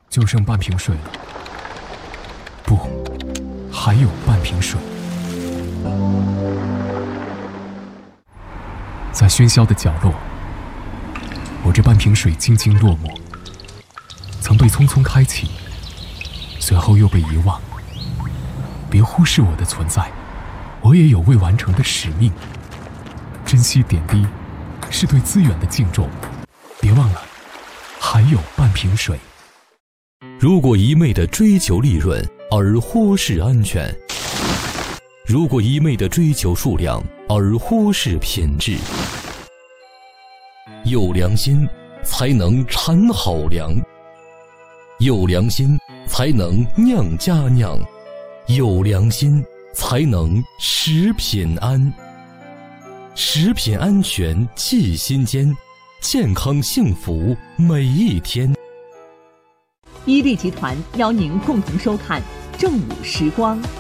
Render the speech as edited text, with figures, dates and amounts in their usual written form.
就剩半瓶水了。不，还有半瓶水。在喧嚣的角落，我这半瓶水静静落寞，曾被匆匆开启，随后又被遗忘。别忽视我的存在，我也有未完成的使命。珍惜点滴，是对资源的敬重。别忘了，还有半瓶水。 如果一味地追求利润而忽视安全，如果一味地追求数量而忽视品质，有良心才能产好粮，有良心才能酿佳酿，有良心才能食品安。食品安全记心间，健康幸福每一天。 伊利集团邀您共同收看正午时光。